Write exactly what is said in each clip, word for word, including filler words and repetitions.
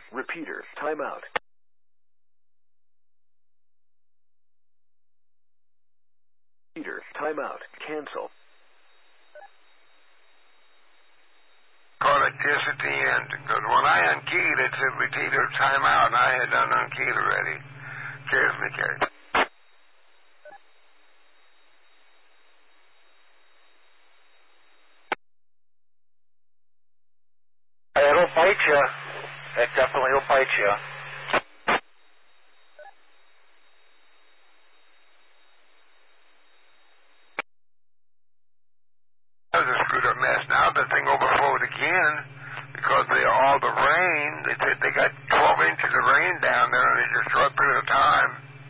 Repeater. Timeout. Repeater. Timeout. Cancel. Call it just at the end. Because when I unkeyed, it said repeater timeout, and I had done unkeyed already. Cheers, McKay. It'll bite you. It definitely will bite you. That was a screwed up mess. Now the thing overflowed again because of all the rain. They said they got twelve inches of rain down there in just a short period of time.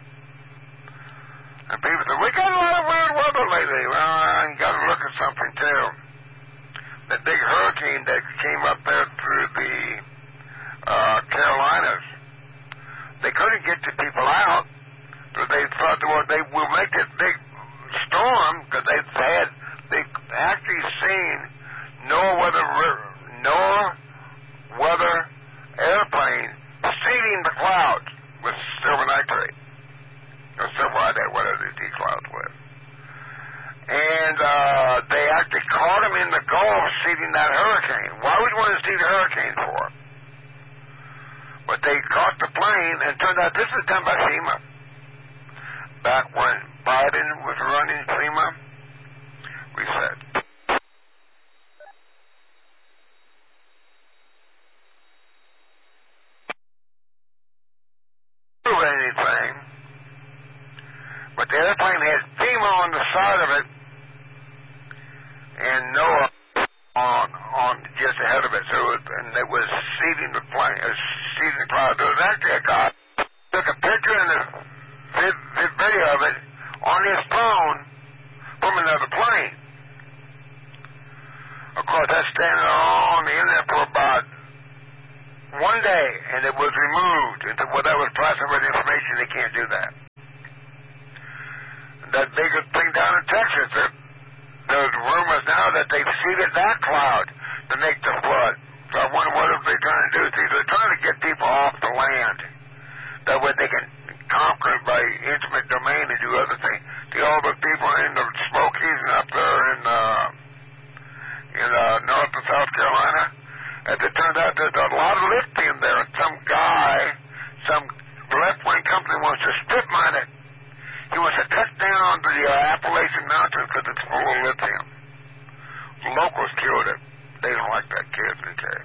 And people said, we got a lot of weird weather lately. Well, you got to look at something too. That big hurricane that came up there through the uh, Carolinas, they couldn't get the people out. So they thought, well, they will make this big storm because they had they actually seen NOAA weather NOAA weather airplane seeding the clouds with silver nitrate or silver nitrate, whatever these clouds were. And uh, they actually caught him in the Gulf seeding that hurricane. Why would you want to seed a hurricane for? But they caught the plane, and turned out this was done by FEMA. Back when Biden was running FEMA, we said, do anything, but the airplane had FEMA on the side of it, and NOAA on on just ahead of it, so it, and it was seeding the plane, uh, seeding the cloud. There was actually a guy took a picture and a vid, vid video of it on his phone from another plane. Of course, that's standing on the internet for about one day, and it was removed. And well, that was classified information. They can't do that. That big thing down in Texas, there, there's rumors now that they've seeded that cloud to make the flood. So I wonder what they're trying to do. See, they're trying to get people off the land. That way they can conquer it by intimate domain and do other things. See, all the people in the Smokies and up there in, uh, in uh, North and South Carolina, as it turned out, there's a lot of lithium there. And some guy, some left-wing company wants to strip mine it. He wants to cut down the uh, Appalachian Mountains because it's full of lithium.